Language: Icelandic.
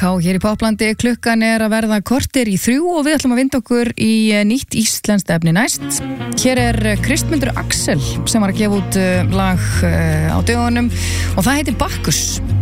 Hér í Poplandi klukkan að verða korter í 3 og við ætlum að vinda okkur í nýtt íslenskt efni næst. Hér Kristmundur Axel sem var að gefa út lag á dögunum og það heitir Bakkus.